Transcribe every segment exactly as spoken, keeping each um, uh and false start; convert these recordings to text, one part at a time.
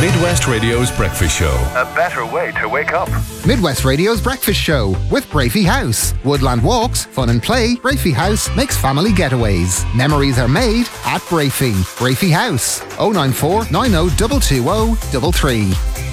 Midwest Radio's Breakfast Show. A better way to wake up. Midwest Radio's Breakfast Show with Brafey House. Woodland walks, fun and play. Brafey House makes family getaways. Memories are made at Brafey. Brafey House. oh nine four nine oh two two oh three three.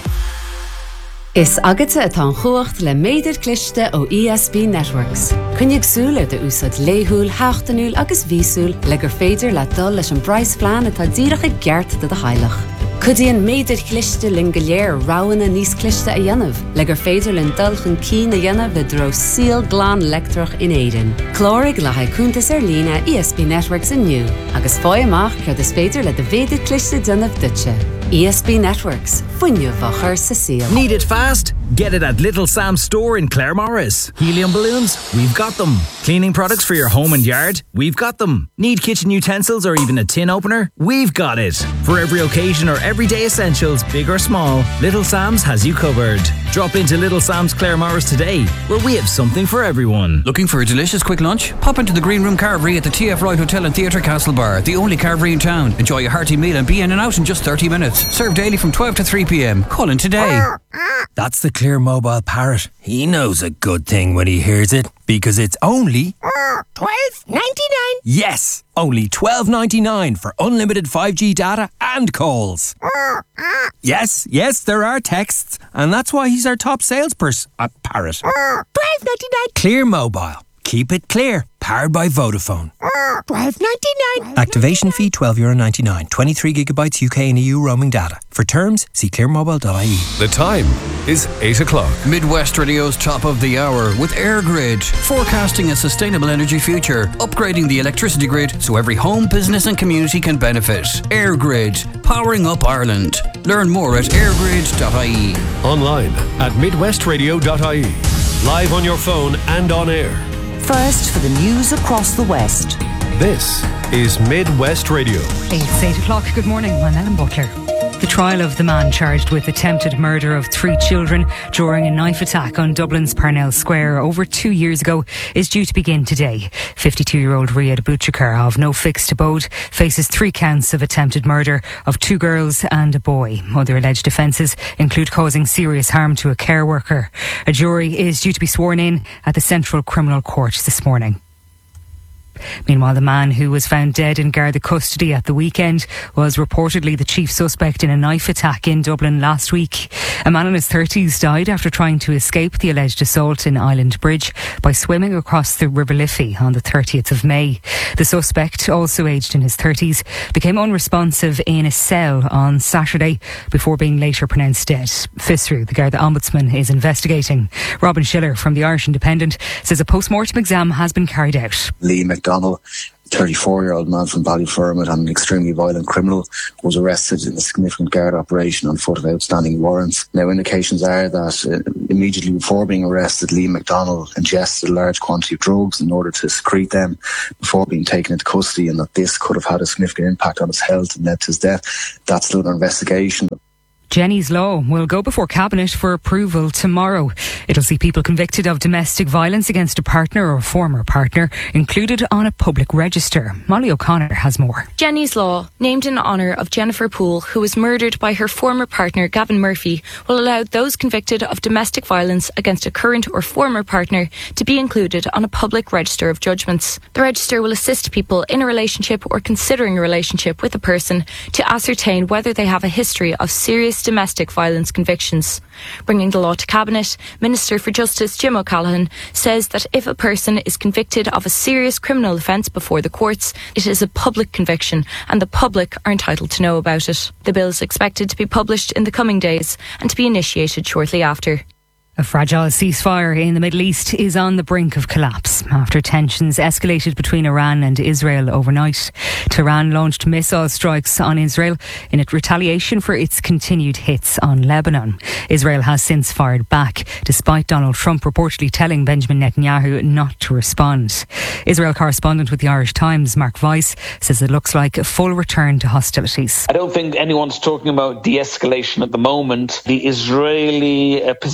Is agate atá chuacht le méidir cliste ó E S B Networks. Cynnig súle de úsad léhúl, háchtanúl agus vísúl le gur féidir le dul leis an brais flean atá díracha geart de de heilach. Cudíon méidir cliste lin goléir ráwanna níos cliste a dhéanamh, le gur féidir lin dulchan cí na dhéanamh le dro síl glán lectrach in éidean. Clórig le haicúntas ar lína E S B Networks inniu, agus fói amach cud is féidir le de véidir cliste dynamh dutse. E S B Networks, funne vachar sa síl. Need it fast? Get it at Little Sam's store in Claremorris. Helium balloons? We've got them. Cleaning products for your home and yard? We've got them. Need kitchen utensils or even a tin opener? We've got it. For every occasion or everyday essentials, big or small, Little Sam's has you covered. Drop into Little Sam's Claremorris today, where we have something for everyone. Looking for a delicious quick lunch? Pop into the Green Room Carvery at the T F Wright Hotel and Theatre Castlebar, the only carvery in town. Enjoy a hearty meal and be in and out in just thirty minutes. Served daily from twelve to three p.m. Call in today. That's the Clear Mobile Parrot. He knows a good thing when he hears it, because it's only twelve ninety-nine. Yes, only twelve ninety-nine for unlimited five G data and calls. Yes, yes, there are texts, and that's why he's our top salesperson at Parrot. twelve ninety-nine. Clear Mobile. Keep it clear. Powered by Vodafone. twelve ninety-nine. Activation fee twelve euro ninety-nine. twenty-three gigabytes U K and E U roaming data. For terms, see clear mobile dot I E. The time is eight o'clock. Midwest Radio's top of the hour with AirGrid, forecasting a sustainable energy future, upgrading the electricity grid so every home, business and community can benefit. AirGrid, powering up Ireland. Learn more at airgrid dot I E. Online at midwest radio dot I E. Live on your phone and on air. First for the news across the West. This is Midwest Radio. It's eight o'clock. Good morning. I'm Ellen Butler. The trial of the man charged with attempted murder of three children during a knife attack on Dublin's Parnell Square over two years ago is due to begin today. fifty-two-year-old Riyad Bouchakar, of no fixed abode, faces three counts of attempted murder of two girls and a boy. Other alleged offences include causing serious harm to a care worker. A jury is due to be sworn in at the Central Criminal Court this morning. Meanwhile, the man who was found dead in Garda custody at the weekend was reportedly the chief suspect in a knife attack in Dublin last week. A man in his thirties died after trying to escape the alleged assault in Island Bridge by swimming across the River Liffey on the thirtieth of May. The suspect, also aged in his thirties, became unresponsive in a cell on Saturday before being later pronounced dead. Fisru, the Garda Ombudsman, is investigating. Robin Schiller from the Irish Independent says a post-mortem exam has been carried out. Liam McDonald, thirty-four-year-old man from Ballyfermot and an extremely violent criminal, was arrested in a significant guard operation on foot of outstanding warrants. Now, indications are that uh, immediately before being arrested, Liam McDonald ingested a large quantity of drugs in order to secrete them before being taken into custody, and that this could have had a significant impact on his health and led to his death. That's still under investigation. Jenny's Law will go before Cabinet for approval tomorrow. It'll see people convicted of domestic violence against a partner or former partner included on a public register. Molly O'Connor has more. Jenny's Law, named in honour of Jennifer Poole, who was murdered by her former partner Gavin Murphy, will allow those convicted of domestic violence against a current or former partner to be included on a public register of judgments. The register will assist people in a relationship or considering a relationship with a person to ascertain whether they have a history of serious domestic violence convictions. Bringing the law to Cabinet, Minister for Justice Jim O'Callaghan says that if a person is convicted of a serious criminal offence before the courts, it is a public conviction and the public are entitled to know about it. The bill is expected to be published in the coming days and to be initiated shortly after. A fragile ceasefire in the Middle East is on the brink of collapse after tensions escalated between Iran and Israel overnight. Tehran launched missile strikes on Israel in retaliation for its continued hits on Lebanon. Israel has since fired back, despite Donald Trump reportedly telling Benjamin Netanyahu not to respond. Israel correspondent with the Irish Times, Mark Weiss, says it looks like a full return to hostilities. I don't think anyone's talking about de-escalation at the moment. The Israeli uh, position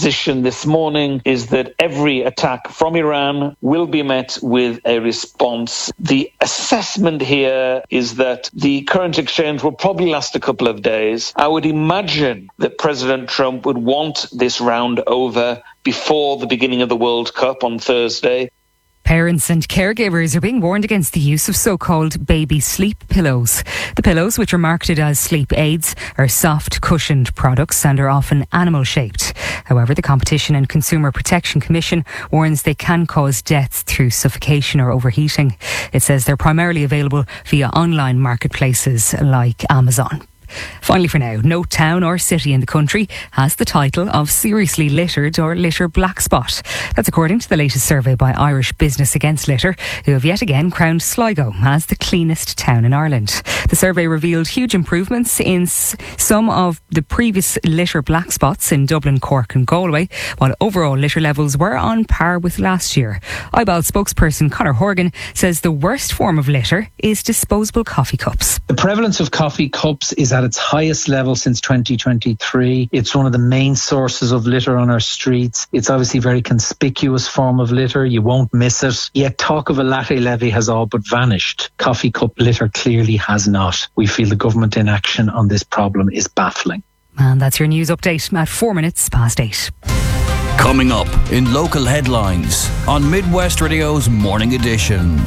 this morning is that every attack from Iran will be met with a response. The assessment here is that the current exchange will probably last a couple of days. I would imagine that President Trump would want this round over before the beginning of the World Cup on Thursday. Parents and caregivers are being warned against the use of so-called baby sleep pillows. The pillows, which are marketed as sleep aids, are soft, cushioned products and are often animal-shaped. However, the Competition and Consumer Protection Commission warns they can cause deaths through suffocation or overheating. It says they're primarily available via online marketplaces like Amazon. Finally for now, no town or city in the country has the title of seriously littered or litter black spot. That's according to the latest survey by Irish Business Against Litter, who have yet again crowned Sligo as the cleanest town in Ireland. The survey revealed huge improvements in s- some of the previous litter black spots in Dublin, Cork and Galway, while overall litter levels were on par with last year. I B A L spokesperson Conor Horgan says the worst form of litter is disposable coffee cups. The prevalence of coffee cups is at its highest level since twenty twenty-three. It's one of the main sources of litter on our streets. It's obviously a very conspicuous form of litter. You won't miss it. Yet talk of a latte levy has all but vanished. Coffee cup litter clearly has not. We feel the government inaction on this problem is baffling. And that's your news update at four minutes past eight. Coming up in local headlines on Midwest Radio's Morning Edition.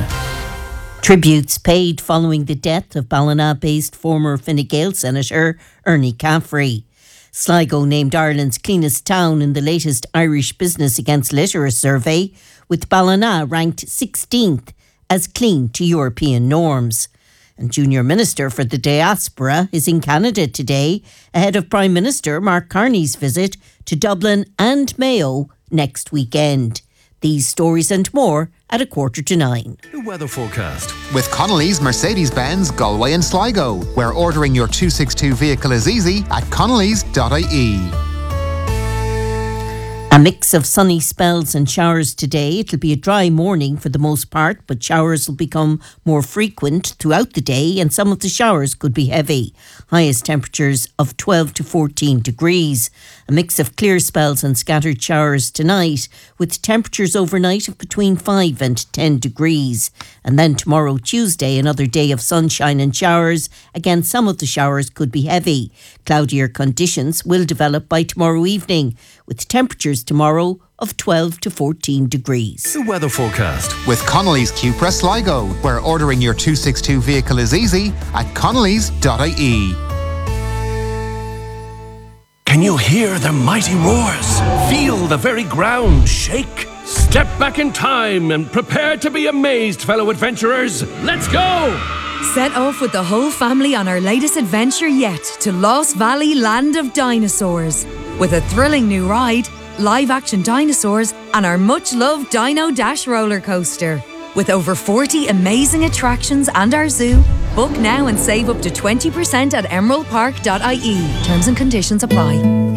Tributes paid following the death of Ballina-based former Fine Gael Senator Ernie Caffrey. Sligo named Ireland's cleanest town in the latest Irish Business Against Litter survey, with Ballina ranked sixteenth as clean to European norms. And Junior Minister for the Diaspora is in Canada today, ahead of Prime Minister Mark Carney's visit to Dublin and Mayo next weekend. These stories and more at a quarter to nine. The weather forecast. With Connolly's Mercedes-Benz Galway and Sligo, where ordering your two sixty-two vehicle is easy at connellys dot I E. A mix of sunny spells and showers today. It'll be a dry morning for the most part, but showers will become more frequent throughout the day and some of the showers could be heavy. Highest temperatures of twelve to fourteen degrees. A mix of clear spells and scattered showers tonight, with temperatures overnight of between five and ten degrees. And then tomorrow, Tuesday, another day of sunshine and showers. Again, some of the showers could be heavy. Cloudier conditions will develop by tomorrow evening, with temperatures tomorrow of twelve to fourteen degrees. The weather forecast. With Connolly's Cupra Sligo, where ordering your two sixty-two vehicle is easy at connellys dot I E. Can you hear the mighty roars? Feel the very ground shake? Step back in time and prepare to be amazed, fellow adventurers. Let's go! Set off with the whole family on our latest adventure yet to Lost Valley Land of Dinosaurs. With a thrilling new ride, live-action dinosaurs, and our much-loved Dino Dash roller coaster. With over forty amazing attractions and our zoo, book now and save up to twenty percent at emerald park dot I E. Terms and conditions apply.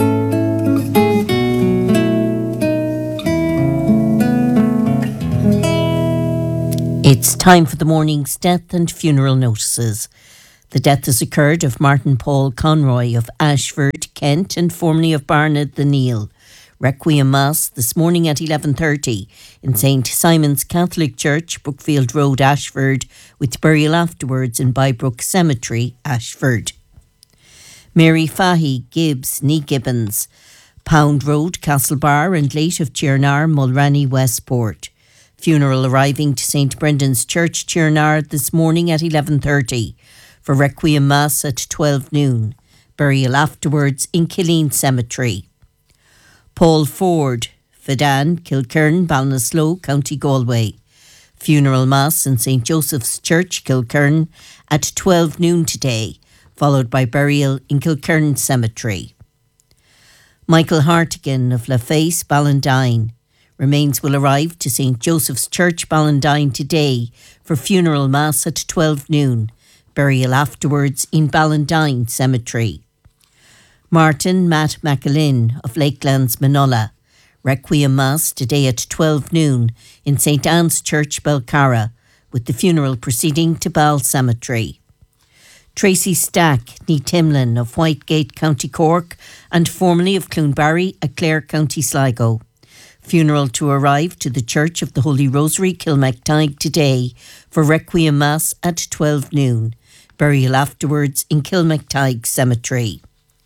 It's time for the morning's death and funeral notices. The death has occurred of Martin Paul Conroy of Ashford, Kent, and formerly of Barnett the Neil. Requiem Mass this morning at eleven thirty in Saint Simon's Catholic Church, Brookfield Road, Ashford, with burial afterwards in Bybrook Cemetery, Ashford. Mary Fahy Gibbs, Nee Gibbons, Pound Road, Castlebar, and late of Chirnar, Mulranny, Westport. Funeral arriving to Saint Brendan's Church, Chirnar, this morning at eleven thirty for Requiem Mass at twelve noon. Burial afterwards in Killeen Cemetery. Paul Ford, Fedan, Kilkern, Ballinasloe, County Galway. Funeral Mass in Saint Joseph's Church, Kilkern, at twelve noon today, followed by burial in Kilkern Cemetery. Michael Hartigan of LaFace, Ballindine. Remains will arrive to Saint Joseph's Church, Ballindine today for funeral mass at twelve noon. Burial afterwards in Ballindine Cemetery. Martin Matt McAlin of Lakelands, Manola. Requiem Mass today at twelve noon in Saint Anne's Church, Belcarra, with the funeral proceeding to Ball Cemetery. Tracy Stack, ní Timlin of Whitegate, County Cork, and formerly of Cloonbarry at Clare, County Sligo. Funeral to arrive to the Church of the Holy Rosary, Kilmactide today for Requiem Mass at twelve noon. Burial afterwards in Kilmactide Cemetery.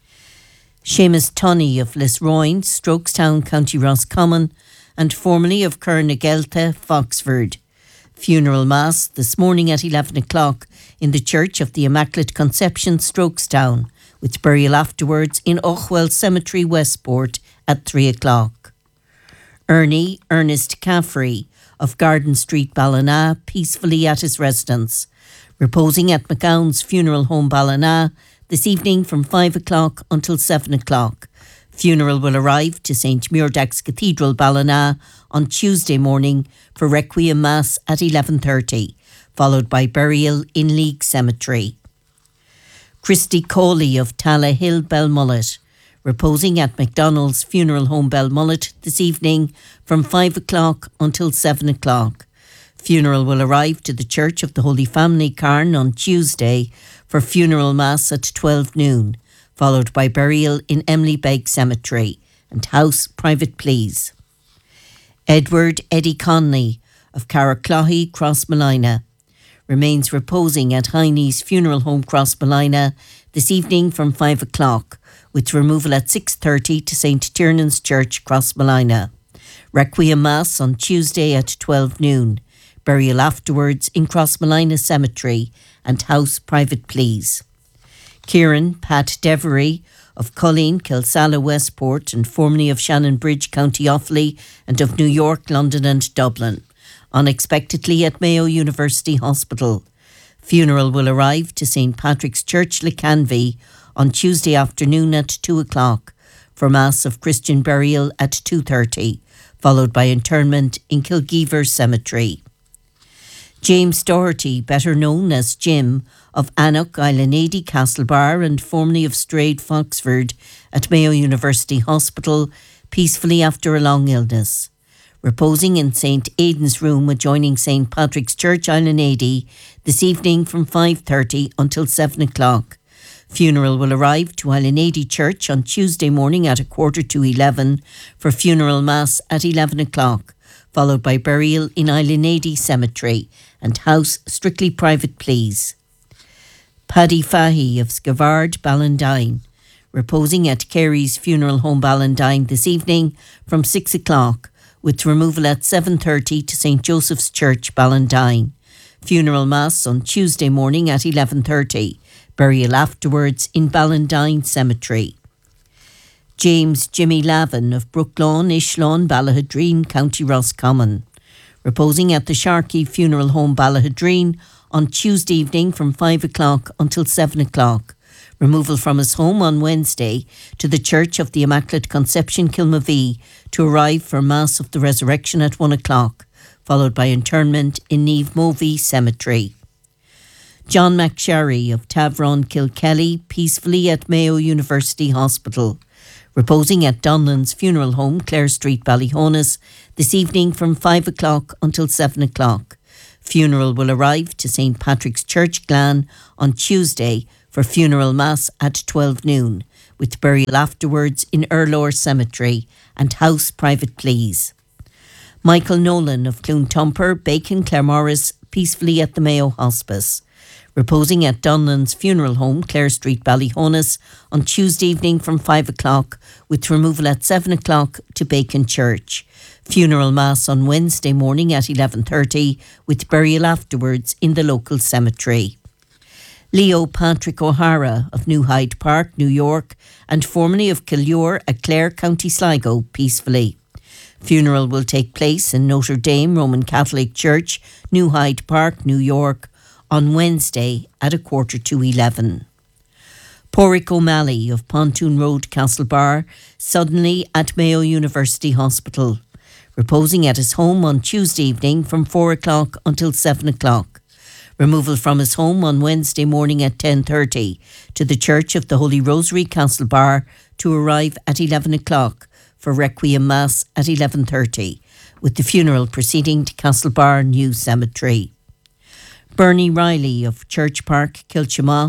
Seamus Tunney of Lisroyne, Strokestown, County Roscommon, and formerly of Kernagelta, Foxford. Funeral Mass this morning at eleven o'clock in the Church of the Immaculate Conception, Strokestown, with burial afterwards in Ochwell Cemetery, Westport at three o'clock. Ernie Ernest Caffrey of Garden Street, Ballina, peacefully at his residence, reposing at McGowan's Funeral Home, Ballina, this evening from five o'clock until seven o'clock. Funeral will arrive to Saint Muirdax Cathedral, Ballina, on Tuesday morning for Requiem Mass at eleven thirty, followed by burial in League Cemetery. Christy Coley of Tala Hill, Belmullet, reposing at McDonald's Funeral Home, Belmullet, this evening from five o'clock until seven o'clock. Funeral will arrive to the Church of the Holy Family, Carn, on Tuesday for funeral mass at twelve noon, followed by burial in Emily Beg Cemetery and house private please. Edward Eddie Conley of Carraclohy, Crossmolina, remains reposing at Heine's Funeral Home, Crossmolina, this evening from five o'clock, with removal at six thirty to Saint Tiernan's Church, Crossmolina. Requiem Mass on Tuesday at twelve noon. Burial afterwards in Crossmolina Cemetery and house private please. Kieran Pat Devery of Colleen, Kilsalla, Westport, and formerly of Shannon Bridge, County Offaly, and of New York, London and Dublin, unexpectedly at Mayo University Hospital. Funeral will arrive to Saint Patrick's Church, Lecanvy, on Tuesday afternoon at two o'clock for Mass of Christian burial at two thirty, followed by interment in Kilgeever Cemetery. James Doherty, better known as Jim, of Annock, Islanady, Castlebar, and formerly of Strayed, Foxford, at Mayo University Hospital, peacefully after a long illness. Reposing in Saint Aidan's room adjoining Saint Patrick's Church, Islanady, this evening from five thirty until seven o'clock. Funeral will arrive to Islanady Church on Tuesday morning at a quarter to eleven for funeral mass at eleven o'clock, followed by burial in Islanady Cemetery and house strictly private please. Paddy Fahy of Scavard, Ballandine, reposing at Carey's Funeral Home, Ballandine, this evening from six o'clock, with removal at seven thirty to Saint Joseph's Church, Ballandine. Funeral Mass on Tuesday morning at eleven thirty. Burial afterwards in Ballandine Cemetery. James Jimmy Lavin of Brooklawn, Ishlawn, Ballahadreen, County Roscommon, reposing at the Sharkey Funeral Home, Ballahadreen, on Tuesday evening from five o'clock until seven o'clock. Removal from his home on Wednesday to the Church of the Immaculate Conception, Kilmavee, to arrive for Mass of the Resurrection at one o'clock, followed by interment in Neve Movie Cemetery. John McSherry of Tavron, Kilkelly, peacefully at Mayo University Hospital, reposing at Donlan's Funeral Home, Clare Street, Ballyhonus, this evening from five o'clock until seven o'clock. Funeral will arrive to Saint Patrick's Church, Glan, on Tuesday for funeral mass at twelve noon, with burial afterwards in Erlore Cemetery and house private please. Michael Nolan of Cloontumper, Bacon, Claremorris, peacefully at the Mayo Hospice, reposing at Donlan's Funeral Home, Clare Street, Ballyhonus, on Tuesday evening from five o'clock, with removal at seven o'clock to Bacon Church. Funeral Mass on Wednesday morning at eleven thirty, with burial afterwards in the local cemetery. Leo Patrick O'Hara of New Hyde Park, New York, and formerly of Killure at Clare, County Sligo, peacefully. Funeral will take place in Notre Dame Roman Catholic Church, New Hyde Park, New York, on Wednesday at a quarter to eleven. Porrick O'Malley of Pontoon Road, Castlebar, suddenly at Mayo University Hospital, reposing at his home on Tuesday evening from four o'clock until seven o'clock. Removal from his home on Wednesday morning at ten thirty to the Church of the Holy Rosary, Castlebar, to arrive at eleven o'clock for Requiem Mass at eleven thirty, with the funeral proceeding to Castlebar New Cemetery. Bernie Riley of Church Park, Kilchama,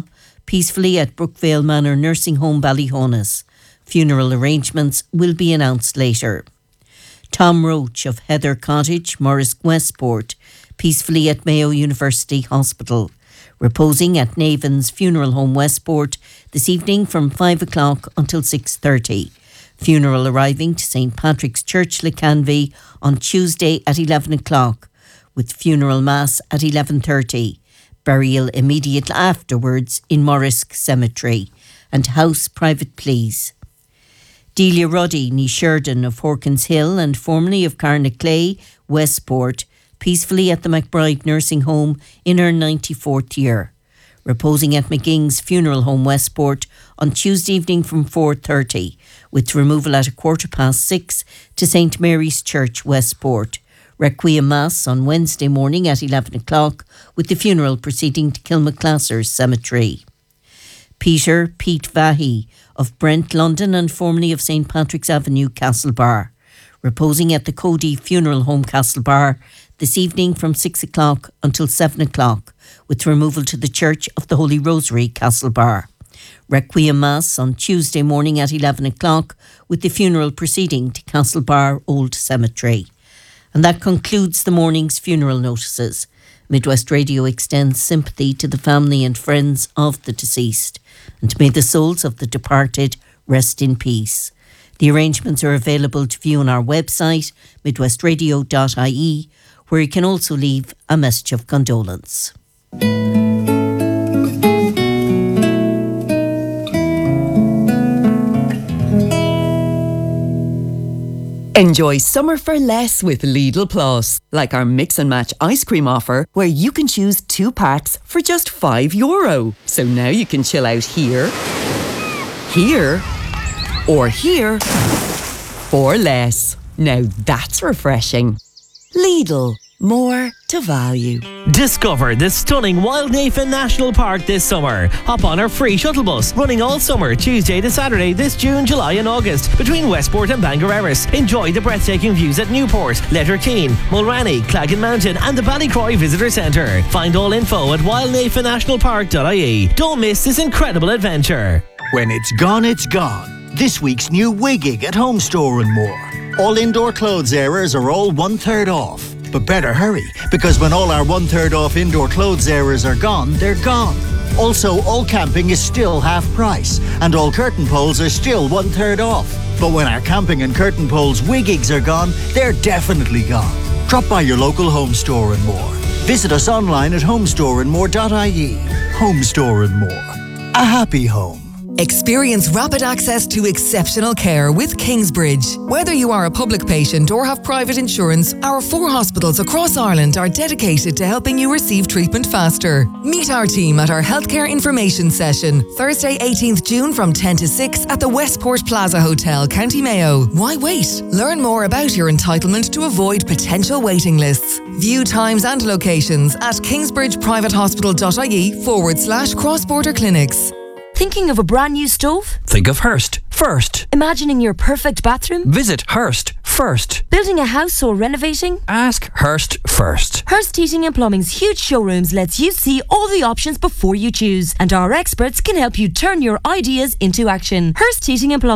peacefully at Brookvale Manor Nursing Home, Ballyhonus. Funeral arrangements will be announced later. Tom Roach of Heather Cottage, Morris Westport, peacefully at Mayo University Hospital. Reposing at Navan's Funeral Home Westport this evening from five o'clock until six thirty. Funeral arriving to Saint Patrick's Church, Lecanvy on Tuesday at eleven o'clock, with funeral mass at eleven thirty. Burial immediately afterwards in Morrisk Cemetery, and house private please. Delia Ruddy, ní Sheridan of Horkins Hill and formerly of Carnaclay, Westport, peacefully at the McBride Nursing Home in her ninety-fourth year. Reposing at McGing's Funeral Home Westport on Tuesday evening from four thirty, with removal at a quarter past six to Saint Mary's Church, Westport. Requiem Mass on Wednesday morning at eleven o'clock, with the funeral proceeding to Kilmaclassers Cemetery. Peter Pete Vahy of Brent, London and formerly of Saint Patrick's Avenue, Castlebar. Reposing at the Cody Funeral Home, Castlebar, this evening from six o'clock until seven o'clock, with removal to the Church of the Holy Rosary, Castlebar. Requiem Mass on Tuesday morning at eleven o'clock, with the funeral proceeding to Castlebar Old Cemetery. And that concludes the morning's funeral notices. Midwest Radio extends sympathy to the family and friends of the deceased, and may the souls of the departed rest in peace. The arrangements are available to view on our website, midwest radio dot I E, where you can also leave a message of condolence. Enjoy summer for less with Lidl Plus, like our mix and match ice cream offer, where you can choose two packs for just five euro. So now you can chill out here, here, or here for less. Now that's refreshing. Lidl, more to value. Discover the stunning Wildnafen National Park this summer. Hop on our free shuttle bus, running all summer, Tuesday to Saturday this June, July and August, between Westport and Bangareras. Enjoy the breathtaking views at Newport, Letterkeene, Mulranny, Claggan Mountain and the Ballycroy Visitor Centre. Find all info at wildnafen national park dot I E. Don't miss this incredible adventure. When it's gone, it's gone. This week's new Wiggig at Home Store and more. All indoor clothes areas are all one third off. But better hurry, because when all our one-third off indoor clothes areas are gone, they're gone. Also, all camping is still half price, and all curtain poles are still one-third off. But when our camping and curtain poles Wiggigs are gone, they're definitely gone. Drop by your local Home Store and More. Visit us online at home store and more dot I E. Home Store and More. A happy home. Experience rapid access to exceptional care with Kingsbridge. Whether you are a public patient or have private insurance, our four hospitals across Ireland are dedicated to helping you receive treatment faster. Meet our team at our healthcare information session, Thursday eighteenth June from ten to six at the Westport Plaza Hotel, County Mayo. Why wait? Learn more about your entitlement to avoid potential waiting lists. View times and locations at kingsbridgeprivatehospital.ie forward slash cross-border clinics. Thinking of a brand new stove? Think of Hearst first. Imagining your perfect bathroom? Visit Hearst first. Building a house or renovating? Ask Hearst first. Hearst Heating and Plumbing's huge showrooms lets you see all the options before you choose, and our experts can help you turn your ideas into action. Hearst Heating and Plumbing.